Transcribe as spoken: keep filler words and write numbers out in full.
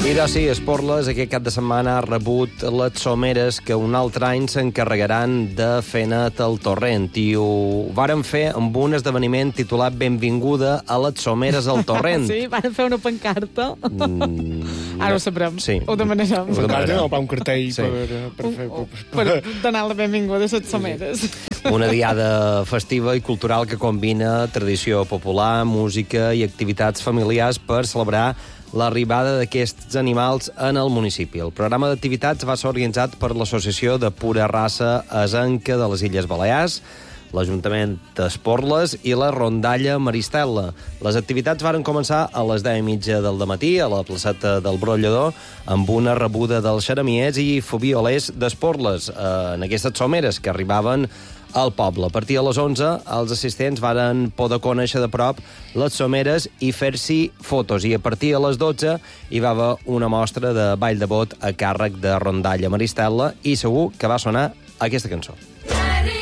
Mira, sí, Esporles aquest cap de setmana ha rebut les someres que un altre any s'encarregaran de fer net el torrent i ho varen fer amb un esdeveniment titulat Benvinguda a les someres al torrent. Sí, van fer una pancarta. Mm, Ara ho sabrem, sí. ho demanarem. Ho Pancarta o pa un cartell Sí. per, per fer... Per donar la benvinguda a les someres. Una diada festiva i cultural que combina tradició popular, música i activitats familiars per celebrar l'arribada d'aquests animals en el municipi. El programa d'activitats va ser organitzat per l'Associació de Pura Raça Asenca de les Illes Balears, l'Ajuntament d'Esporles i la Rondalla Maristela. Les activitats varen començar a les deu i mitja del dematí a la placeta del Brollador amb una rebuda dels xeramiers i fobiolers d'Esporles eh, en aquestes someres que arribaven al poble. A partir de les onze, els assistents varen poder conèixer de prop les someres i fer-s'hi fotos. I a partir de les dotze hi va haver una mostra de ball de bot a càrrec de Rondalla Maristela i segur que va sonar aquesta cançó.